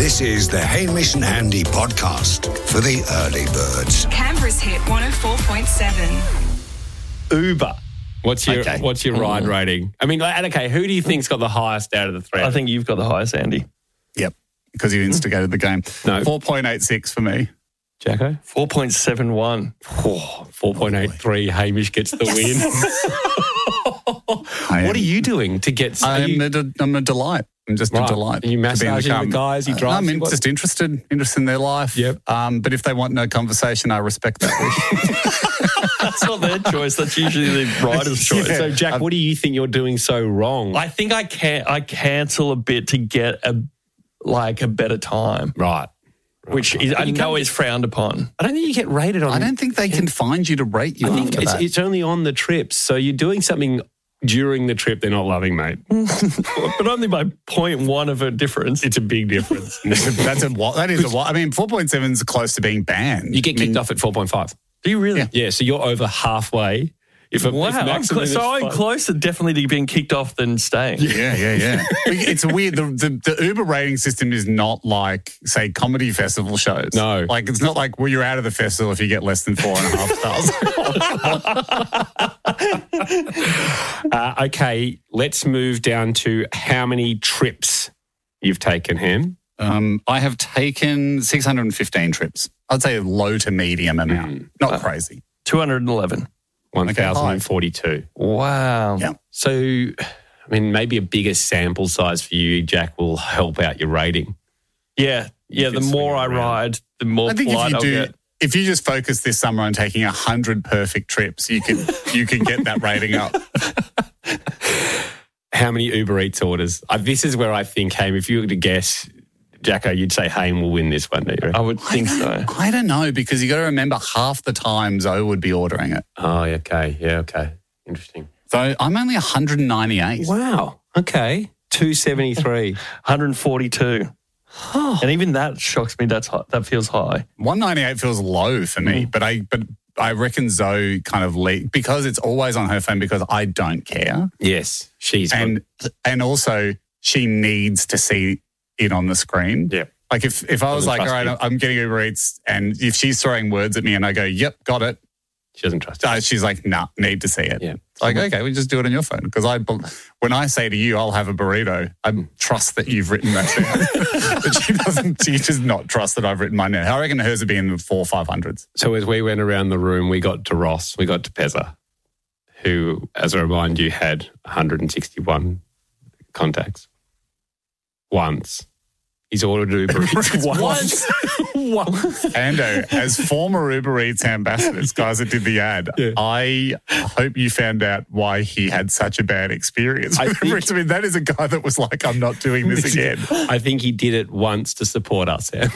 This is the Hamish and Andy podcast for the early birds. Canberra's hit 104.7. Uber. What's your ride rating? I mean, okay, who do you think's got the highest out of the three? I think you've got the highest, Andy. Yep, because you instigated the game. No. 4.86 for me. Jacko? 4.71. 4.83. Hamish gets the win. What are you doing to get... I'm a delight. I'm just a delight. Are you massaging the guys? You drive? I'm just interested in their life. Yep. But if they want no conversation, I respect that wish. That's not their choice. That's usually the rider's choice. So, Jack, what do you think you're doing so wrong? I think I cancel a bit to get a better time. Right. Which I know is frowned upon. I don't think you get rated on... I don't think they can find you to rate you. I think it's only on the trips. So you're doing something during the trip they're not loving, mate. But only by 0.1 of a difference. It's a big difference. That is a what? I mean, 4.7 is close to being banned. You get kicked off at 4.5. Do you really? Yeah, so you're over halfway. I'm closer definitely to being kicked off than staying. Yeah. It's weird. The Uber rating system is not like, say, comedy festival shows. No. Like, it's not like, you're out of the festival if you get less than 4.5 stars. Okay, let's move down to how many trips you've taken, Ham. I have taken 615 trips. I'd say low to medium amount. Not crazy. 211. 1,042. Wow. Yeah. So, I mean, maybe a bigger sample size for you, Jack, will help out your rating. Yeah. The more I ride, the more polite I'll get. If you just focus this summer on taking 100 perfect trips, you can get that rating up. How many Uber Eats orders? This is where I think, Haim, if you were to guess, Jacko, you'd say Haim will win this one, do you? I would think so. I don't know, because you got to remember half the time Zoe would be ordering it. Oh, okay. Yeah, okay. Interesting. So I'm only 198. Wow. Okay. 273. 142. Oh. And even that shocks me. That feels high. 198 feels low for me, but I reckon Zoe kind of because it's always on her phone because I don't care. Yes, and also she needs to see it on the screen. Yeah. Like if I was like, all right, I'm getting Uber Eats, and if she's throwing words at me and I go, yep, got it. She doesn't trust it. She's like, nah, need to see it. Yeah. Like, okay, we just do it on your phone. Because when I say to you, I'll have a burrito, I trust that you've written that down. But she does not trust that I've written mine down. I reckon hers would be in the 400-500s. So as we went around the room, we got to Ross, we got to Pezza, who, as I remind you, had 161 contacts. Once. He's ordered Uber Eats once. Ando, as former Uber Eats ambassadors, guys that did the ad, I hope you found out why he had such a bad experience. I mean, that is a guy that was like, I'm not doing this again. I think he did it once to support us, Sam.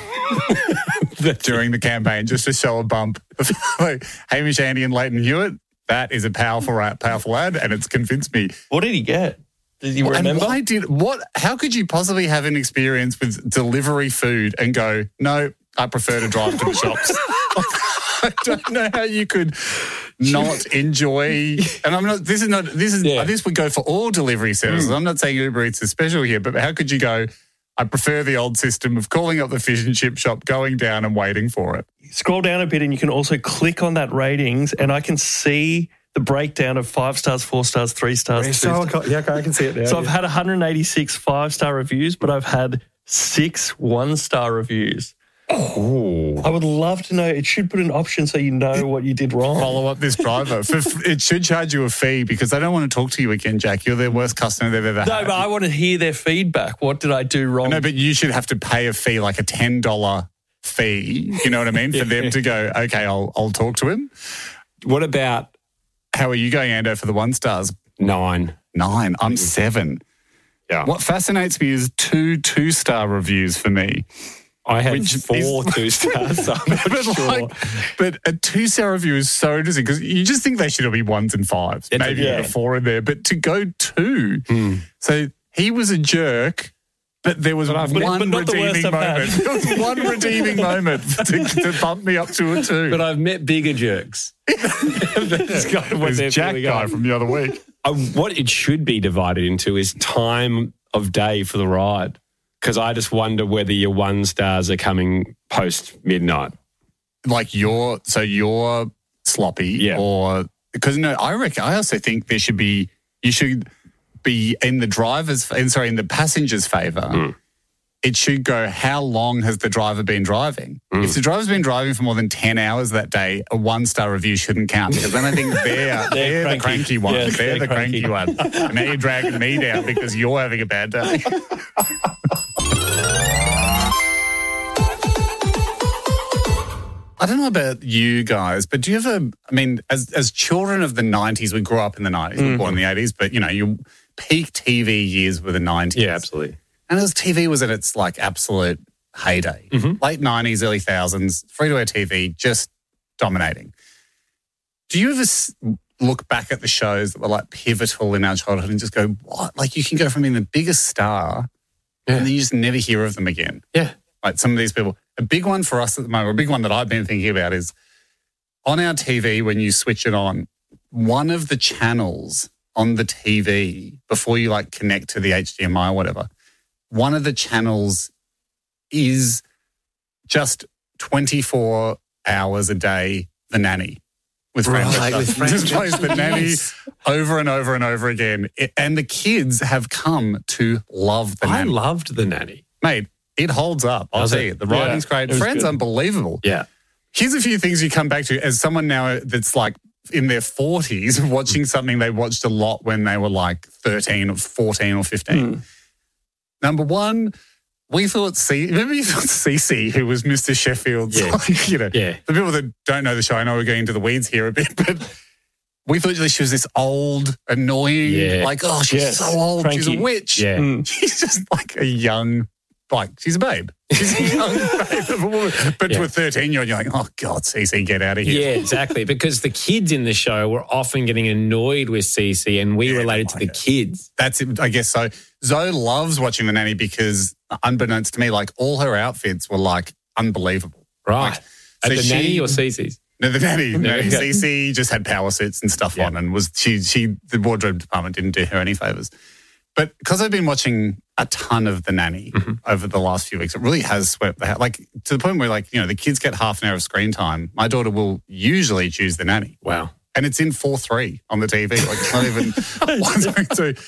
During the campaign, just to show a bump. Like, Hamish, Andy and Leighton Hewitt, that is a powerful ad, and it's convinced me. What did he get? Does he remember? How could you possibly have an experience with delivery food and go, no, I prefer to drive to the shops? I don't know how you could not enjoy. And I'm not. This would go for all delivery services. I'm not saying Uber Eats is special here, but how could you go? I prefer the old system of calling up the fish and chip shop, going down and waiting for it. Scroll down a bit, and you can also click on that ratings, and I can see the breakdown of 5 stars, 4 stars, 3 stars. I can see it now. So I've had 186 5-star reviews, but I've had 6 1-star reviews. Oh, I would love to know. It should put an option so you know what you did wrong. Follow up this driver. It should charge you a fee because they don't want to talk to you again, Jack. You're their worst customer they've ever had. No, but I want to hear their feedback. What did I do wrong? No, but you should have to pay a fee, like a $10 fee. You know what I mean? For them to go, okay, I'll talk to him. What about... How are you going, Ando, for the 1 stars? 9. I'm 7. Yeah. What fascinates me is 2 2-star reviews for me. I had 4 2 stars. So I'm not sure. But a 2-star review is so interesting because you just think they should be 1s and 5s. Maybe a 4 in there. But to go 2. So he was a jerk. But there was one redeeming moment. There was one redeeming moment to bump me up to a 2. But I've met bigger jerks. That's kind of what there's Jack guy from the other week. What it should be divided into is time of day for the ride. Because I just wonder whether your 1 stars are coming post midnight. Like you're sloppy, Yeah. or because I also think you should be in the passenger's favour. It should go, how long has the driver been driving? If the driver's been driving for more than 10 hours that day, a 1-star review shouldn't count, because then I think they're the cranky ones. Yes, they're the cranky ones. And now you're dragging me down because you're having a bad day. I don't know about you guys, but do you ever, I mean, as children of the 90s, we grew up in the 90s, we were born in the 80s, but, your peak TV years were the 90s. Yeah, absolutely. And as TV was at its absolute heyday, late 90s, early thousands, free-to-air TV just dominating. Do you ever look back at the shows that were pivotal in our childhood and just go, what? You can go from being the biggest star and then you just never hear of them again. Yeah. Some of these people. A big one for us at the moment, or a big one that I've been thinking about is on our TV, when you switch it on, one of the channels on the TV before you connect to the HDMI or whatever, one of the channels is just 24 hours a day, The Nanny. With Fran Drescher. Just plays The Nanny over and over and over again. And the kids have come to love The Nanny. I loved The Nanny. Mate, it holds up. I'll tell you. The writing's great. Fran's unbelievable. Yeah. Here's a few things you come back to as someone now that's in their 40s watching something they watched a lot when they were 13 or 14 or 15. Number one, we thought remember you thought Cece, who was Mr. Sheffield's, the people that don't know the show, I know we're going into the weeds here a bit, but we thought she was this old, annoying, she's so old, cranky. She's a witch. Yeah. She's just a young, she's a babe. She's a young babe of a woman. But to a 13-year-old, you're like, oh, God, Cece, get out of here. Yeah, exactly. Because the kids in the show were often getting annoyed with Cece and we related to the kids. That's it, I guess so. Zoe loves watching The Nanny because, unbeknownst to me, all her outfits were unbelievable. Right. So the Nanny or Cece's? No, The Nanny. Cece just had power suits and stuff on, and the wardrobe department didn't do her any favours. But because I've been watching a ton of The Nanny over the last few weeks, it really has swept the house. To the point where, the kids get half an hour of screen time. My daughter will usually choose The Nanny. Wow. And it's in 4:3 on the TV. It's not even 1:2.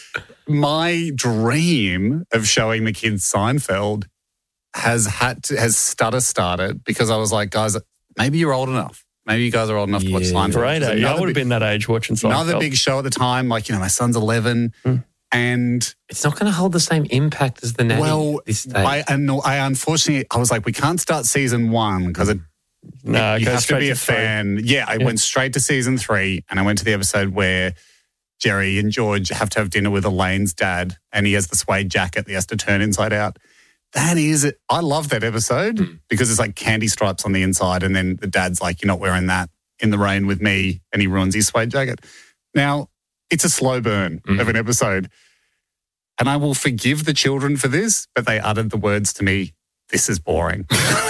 My dream of showing the kids Seinfeld has stutter started because I was like, guys, maybe you're old enough. Maybe you guys are old enough to watch Seinfeld. Great. I would have been that age watching Seinfeld. Another big show at the time, my son's 11. And it's not going to hold the same impact as The Nanny. Well, this stage. I unfortunately, I was like, we can't start season 1 because you have to be a fan. Yeah, I went straight to season 3 and I went to the episode where Jerry and George have to have dinner with Elaine's dad and he has the suede jacket that he has to turn inside out. That is it. I love that episode because it's candy stripes on the inside and then the dad's like, you're not wearing that in the rain with me, and he ruins his suede jacket. Now, it's a slow burn of an episode. And I will forgive the children for this, but they uttered the words to me, this is boring.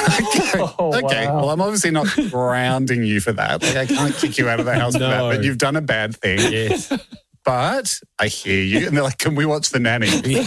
Okay. Wow. Well, I'm obviously not grounding you for that. I can't kick you out of the house for that, but you've done a bad thing. Yes. But I hear you. And they're like, can we watch The Nanny?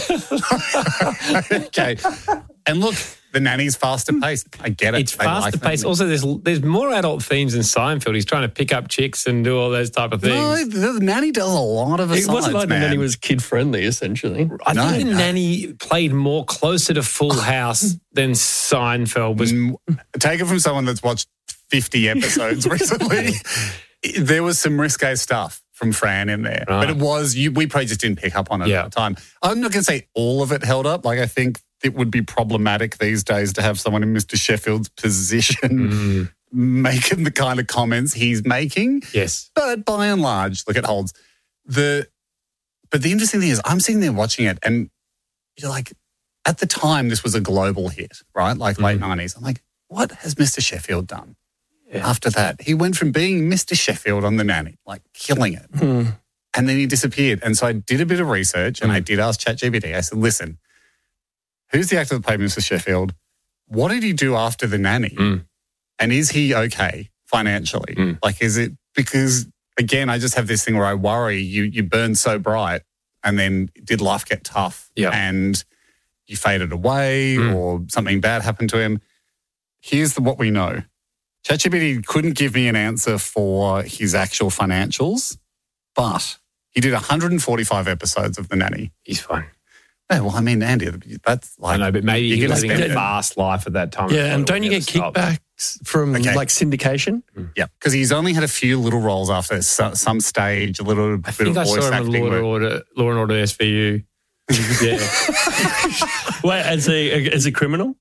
Okay. And look, The Nanny's faster paced. I get it. It's faster paced. Also, there's more adult themes in Seinfeld. He's trying to pick up chicks and do all those type of things. No, The Nanny does a lot of asides, It wasn't like man. The Nanny was kid-friendly, essentially. I think The Nanny played more closer to Full House than Seinfeld was. Take it from someone that's watched 50 episodes recently. There was some risque stuff from Fran in there. Right. But it was, we probably just didn't pick up on it at the time. I'm not going to say all of it held up. I think it would be problematic these days to have someone in Mr. Sheffield's position making the kind of comments he's making. Yes. But by and large, look, it holds. But the interesting thing is I'm sitting there watching it and you're like, at the time, this was a global hit, right? Late 90s. I'm like, what has Mr. Sheffield done? Yeah. After that, he went from being Mr. Sheffield on The Nanny, killing it. And then he disappeared. And so I did a bit of research and I did ask ChatGPT. I said, listen, who's the actor that played Mr. Sheffield? What did he do after The Nanny? And is he okay financially? Is it because, again, I just have this thing where I worry you burn so bright and then did life get tough? Yeah. And you faded away or something bad happened to him. Here's what we know. ChatGPT couldn't give me an answer for his actual financials, but he did 145 episodes of The Nanny. He's fine. Yeah, well, I mean, Andy, that's like... I know, but maybe he was living a spend- fast life at that time. Yeah, and don't you get kickbacks from like syndication? Yeah, because he's only had a few little roles after some stage, a little I bit think of I voice saw him acting with work. Law and Order SVU. Yeah. Wait, as a criminal?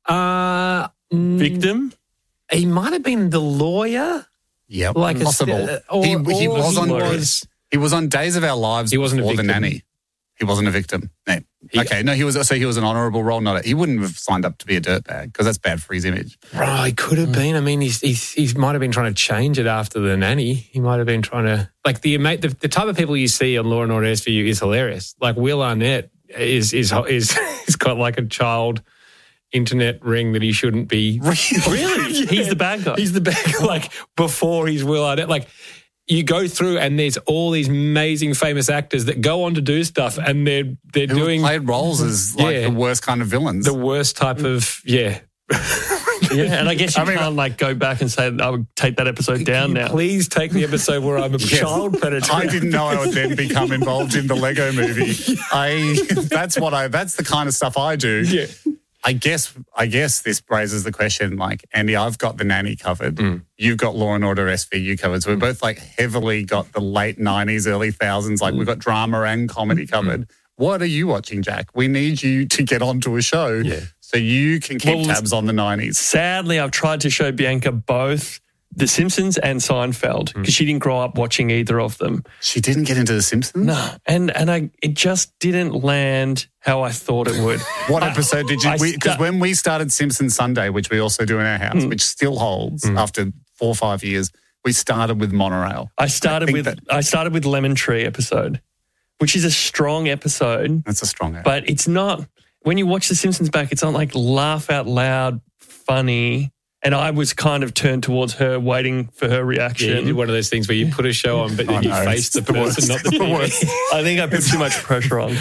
Victim? He might have been the lawyer. Yeah, Like a- possible. or- he or was he on. was- He was on Days of Our Lives. He wasn't a before The victim. Nanny. He wasn't a victim. No. He was an honourable role. He wouldn't have signed up to be a dirtbag because that's bad for his image. Right, he could have been. I mean, he might have been trying to change it after The Nanny. He might have been trying to the type of people you see on Law and Order SVU is hilarious. Like Will Arnett is got like a child internet ring that he shouldn't be. Really? Yeah. He's the bad guy. He's the bad guy. Like before he's Will Arnett. Like you go through and there's all these amazing famous actors that go on to do stuff and they're Who doing played roles as like Yeah. the worst kind of villains. the worst type of Yeah, and I guess you can't like go back and say, I would take that episode down Can you now. please take the episode where I'm a child predator. I didn't know I would then become involved in the Lego movie. That's the kind of stuff I do. Yeah. I guess this raises the question, like, Andy, I've got The Nanny covered. You've got Law and Order SVU covered. So we've both like heavily got the late 90s, early 2000s. Like we've got drama and comedy covered. What are you watching, Jack? We need you to get onto a show so you can keep tabs on the 90s. Sadly, I've tried to show Bianca both The Simpsons and Seinfeld because she didn't grow up watching either of them. She didn't get into The Simpsons? No, and it just didn't land how I thought it would. What episode did you... Because when we started Simpsons Sunday, which we also do in our house, which still holds after 4 or 5 years, we started with Monorail. I started with Lemon Tree episode, which is a strong episode. That's a strong episode. But it's not, when you watch The Simpsons back, it's not like laugh out loud, funny. And I was kind of turned towards her, waiting for her reaction. Yeah, you did one of those things where you put a show on, but then you face the person, not the TV. I think I put too much pressure on.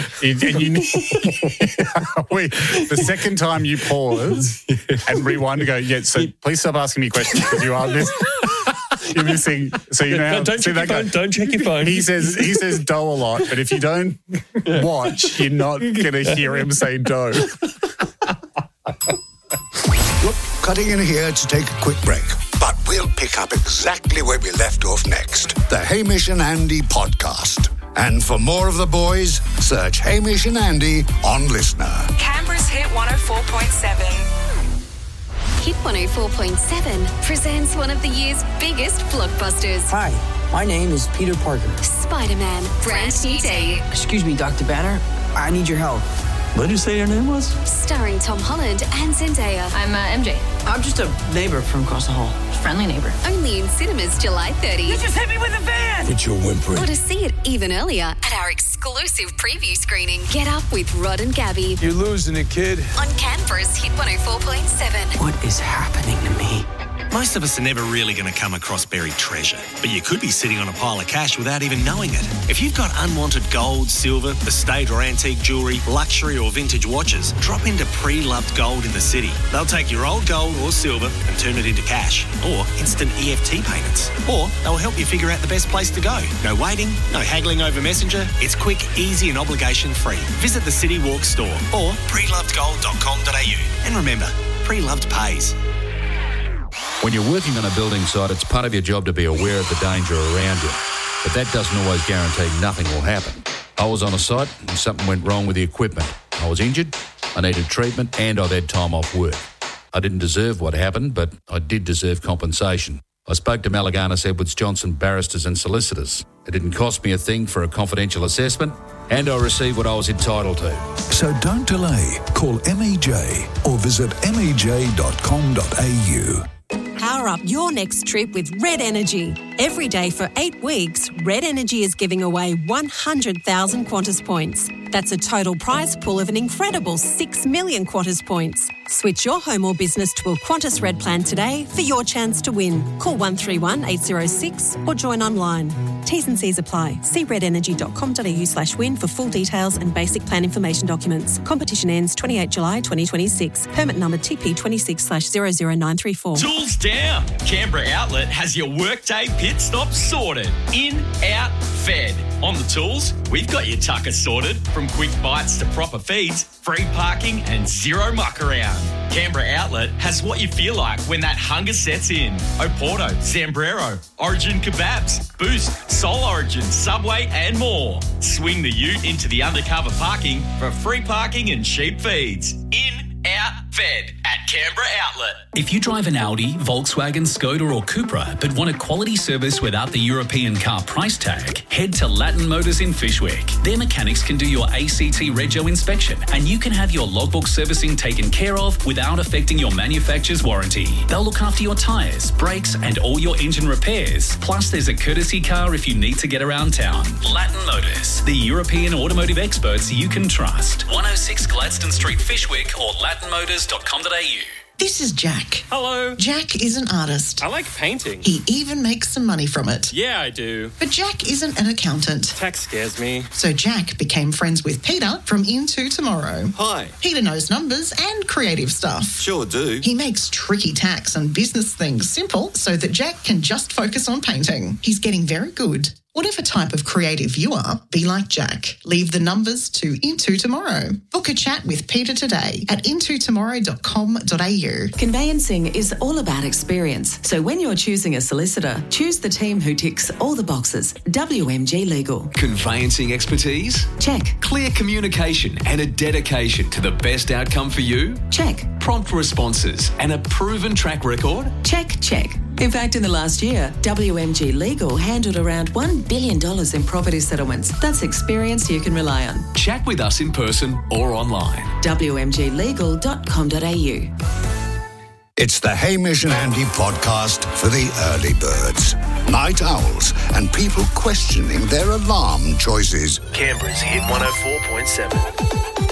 The second time you pause and rewind to go, so please stop asking me questions because you are you're missing. So you know how Don't check your phone. He says dough a lot, but if you don't watch, you're not going to hear him say dough. Cutting in here to take a quick break, but we'll pick up exactly where we left off next. The Hamish and Andy podcast. And for more of the boys, search Hamish and Andy on Listener. Canberra's Hit 104.7. Hit 104.7 presents one of the year's biggest blockbusters. Hi, my name is Peter Parker. Spider-Man, brand new day. Excuse me, Dr. Banner. I need your help. What did you say your name was? Starring Tom Holland and Zendaya. I'm MJ. I'm just a neighbor from across the hall. Friendly neighbor. Only in cinemas July 30. You just hit me with a van! It's your whimpering. Or to see it even earlier at our exclusive preview screening. Get Up with Rod and Gabby You're losing it, kid. on Canberra's Hit 104.7. What is happening to me? Most of us are never really going to come across buried treasure, but you could be sitting on a pile of cash without even knowing it. If you've got unwanted gold, silver, estate or antique jewellery, luxury or vintage watches, drop into Pre-Loved Gold in the city. They'll take your old gold or silver and turn it into cash or instant EFT payments. Or they'll help you figure out the best place to go. No waiting, no haggling over Messenger. It's quick, easy and obligation-free. Visit the City Walk store or prelovedgold.com.au. And remember, Pre-Loved pays. When you're working on a building site, it's part of your job to be aware of the danger around you. But that doesn't always guarantee nothing will happen. I was on a site and something went wrong with the equipment. I was injured, I needed treatment, and I'd had time off work. I didn't deserve what happened, but I did deserve compensation. I spoke to Malaganas Edwards Johnson barristers and solicitors. It didn't cost me a thing for a confidential assessment, and I received what I was entitled to. So don't delay. Call MEJ or visit mej.com.au. Power up your next trip with Red Energy. Every day for 8 weeks, Red Energy is giving away 100,000 Qantas points. That's a total prize pool of an incredible 6 million Qantas points. Switch your home or business to a Qantas Red plan today for your chance to win. Call 131 806 or join online. T's and C's apply. See redenergy.com.au/win for full details and basic plan information documents. Competition ends 28 July 2026. Permit number TP26/00934. Tools down. Canberra Outlet has your workday pit stop sorted. In, out, fed. On the tools, we've got your tucker sorted from quick bites to proper feeds, free parking and zero muck around. Canberra Outlet has what you feel like when that hunger sets in. Oporto, Zambrero, Origin Kebabs, Boost, Soul Origin, Subway and more. Swing the ute into the undercover parking for free parking and cheap feeds. In, out, fed at Canberra Outlet. If you drive an Audi, Volkswagen, Skoda or Cupra but want a quality service without the European car price tag, head to Latin Motors in Fyshwick. Their mechanics can do your ACT Rego inspection and you can have your logbook servicing taken care of without affecting your manufacturer's warranty. They'll look after your tyres, brakes and all your engine repairs. Plus there's a courtesy car if you need to get around town. Latin Motors, the European automotive experts you can trust. 106 Gladstone Street, Fyshwick or latinmotors.com.au. This is Jack. Hello. Jack is an artist. I like painting. He even makes some money from it. Yeah, I do. But Jack isn't an accountant. Tax scares me. So Jack became friends with Peter from Into Tomorrow. Hi. Peter knows numbers and creative stuff. Sure do. He makes tricky tax and business things simple so that Jack can just focus on painting. He's getting very good. Whatever type of creative you are, be like Jack. Leave the numbers to Into Tomorrow. Book a chat with Peter today at intotomorrow.com.au. Conveyancing is all about experience. So when you're choosing a solicitor, choose the team who ticks all the boxes. WMG Legal. Conveyancing expertise? Check. Clear communication and a dedication to the best outcome for you? Check. Prompt responses and a proven track record? Check, check. In fact, in the last year, WMG Legal handled around $1 billion in property settlements. That's experience you can rely on. Chat with us in person or online. WMGlegal.com.au. It's the Hamish and Andy podcast for the early birds, night owls, and people questioning their alarm choices. Canberra's Hit 104.7.